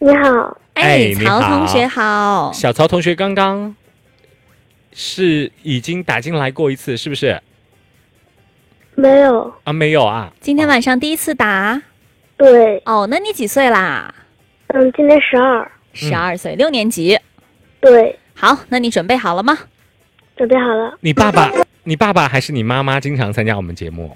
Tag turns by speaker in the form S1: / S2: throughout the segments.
S1: 你好。
S2: 哎，
S3: 曹同学好。
S2: 小曹同学刚刚是已经打进来过一次，是不是？
S1: 没有
S2: 啊，没有啊。
S3: 今天晚上第一次打？
S1: 对。
S3: 哦，那你几岁啦？
S1: 今年12
S3: 岁，6年级。
S1: 对。
S3: 好，那你准备好了吗？
S1: 准备好了。
S2: 你爸爸还是你妈妈经常参加我们节目？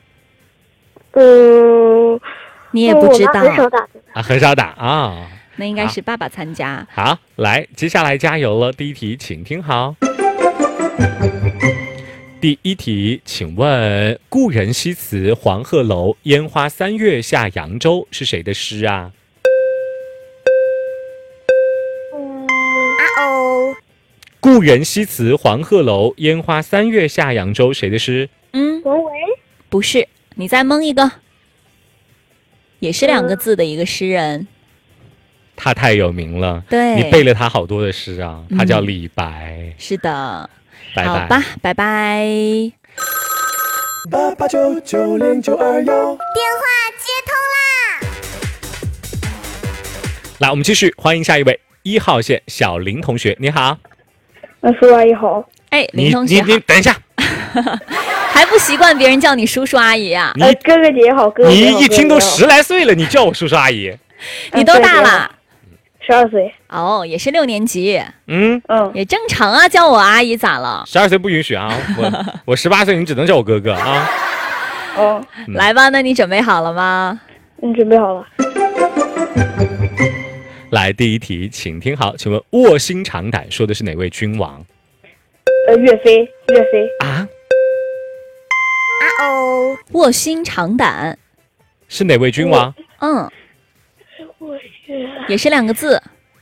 S3: 你也不知道。
S1: 很少打
S2: 啊，很少打啊。
S3: 那应该是爸爸参加。
S2: 好，来，接下来加油了。第一题，请听好。第一题，请问故人西辞黄鹤楼，烟花3月下扬州是谁的诗啊？故人西辞黄鹤楼，烟花3月下扬州，谁的诗？
S1: 王维？
S3: 不是，你再蒙一个，也是2个字的一个诗人。
S2: 他太有名了，
S3: 对，
S2: 你背了他好多的诗啊。他叫李白。
S3: 是的，
S2: 拜拜。
S3: 好吧，拜拜。
S4: 88990921，
S5: 电话接通啦！
S2: 来，我们继续，欢迎下一位1号线小林同学，你好。
S1: 叔叔阿姨好。
S3: 哎，林同学好。
S2: 你等一下。
S3: 还不习惯别人叫你叔叔阿姨啊？
S1: 哥哥姐好，哥哥姐好。
S2: 你一听都10来岁了，你叫我叔叔阿姨。
S3: 你多大了
S1: ？12岁。
S3: 哦，也是6年级。也正常啊，叫我阿姨咋了
S2: ？12岁不允许啊，我18岁，你只能叫我哥哥啊。
S3: 来吧，那你准备好了吗？
S1: 准备好了。
S2: 来，第一题，请听好，请问卧薪尝胆说的是哪位君王？
S1: 岳飞。
S2: 啊？
S3: 卧薪尝胆
S2: 是哪位君王？
S3: 也是2个字。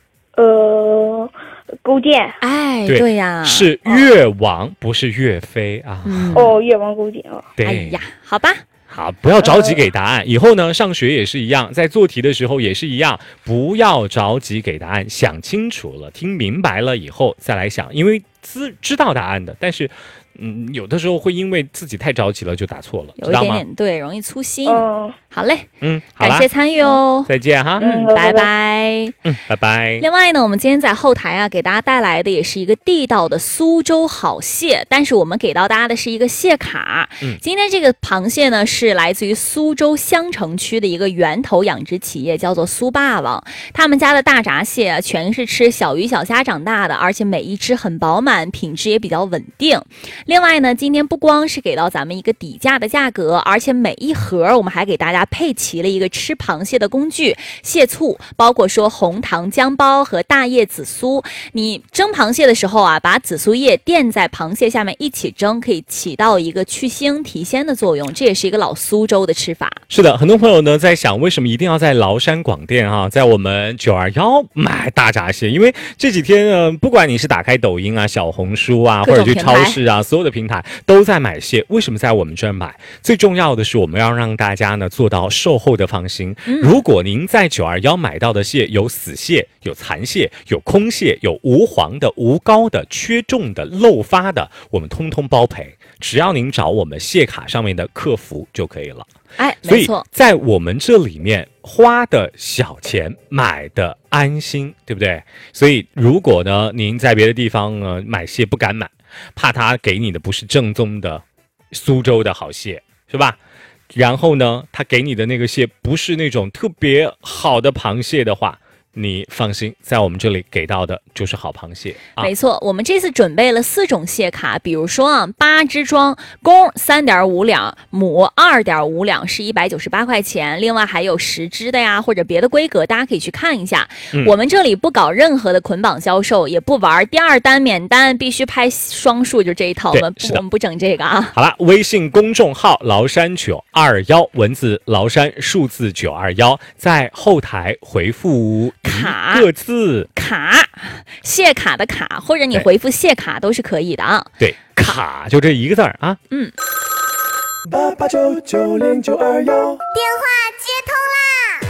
S1: 勾践。
S3: 哎，对呀，
S2: 是越王，不是岳飞啊。
S1: 越王勾践啊。
S2: 对。
S3: 哎呀，好吧。
S2: 好，不要着急给答案。以后呢，上学也是一样，在做题的时候也是一样，不要着急给答案，想清楚了，听明白了以后再来想，因为知道答案的，但是有的时候会因为自己太着急了就打错了，
S3: 有一点点对，容易粗心。好嘞，
S2: 好啦，
S3: 感谢参与哦，
S2: 再见哈，
S3: 拜拜，
S2: 拜拜。
S3: 另外呢，我们今天在后台啊，给大家带来的也是一个地道的苏州好蟹，但是我们给到大家的是一个蟹卡。今天这个螃蟹呢，是来自于苏州襄城区的一个源头养殖企业，叫做苏霸王。他们家的大闸蟹啊，全是吃小鱼小虾长大的，而且每一只很饱满，品质也比较稳定。另外呢，今天不光是给到咱们一个底价的价格，而且每一盒我们还给大家配齐了一个吃螃蟹的工具，蟹醋，包括说红糖姜包和大叶紫苏。你蒸螃蟹的时候啊，把紫苏叶垫在螃蟹下面一起蒸，可以起到一个去腥提鲜的作用，这也是一个老苏州的吃法。是的，很多朋友呢在想，为什么一定要在崂山广电啊，在我们921买大闸蟹？因为这几天呢，不管你是打开抖音啊、小红书啊，或者去超市啊，所有的平台都在买蟹。为什么在我们这儿买？最重要的是，我们要让大家呢做到售后的放心。如果您在921买到的蟹有死蟹、有残蟹、有空蟹、有无黄的、无膏的、缺重的、漏发的，我们通通包赔。只要您找我们蟹卡上面的客服就可以了。哎，没错，在我们这里面花的小钱买的安心，对不对？所以如果呢您在别的地方呢买蟹不敢买，怕他给你的不是正宗的苏州的好蟹，是吧？然后呢他给你的那个蟹不是那种特别好的螃蟹的话，你放心，在我们这里给到的就是好螃蟹。没错，我们这次准备了4种蟹卡，比如说啊，8只装，公3.5两，母2.5两是198块钱，另外还有10只的呀，或者别的规格，大家可以去看一下。我们这里不搞任何的捆绑销售，也不玩第2单免单，必须拍双数，就这一套，我们不整这个啊。好了，微信公众号崂山921，文字崂山，数字921，在后台回复卡个字卡，蟹卡的卡，或者你回复蟹卡都是可以的啊。对，卡就这一个字儿啊。88990921，电话接通啦！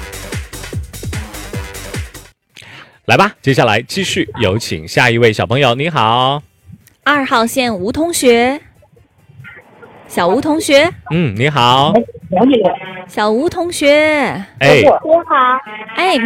S3: 来吧，接下来继续有请下一位小朋友。你好，2号线吴同学，小吴同学。你好，小吴同学。哎，你好。哎。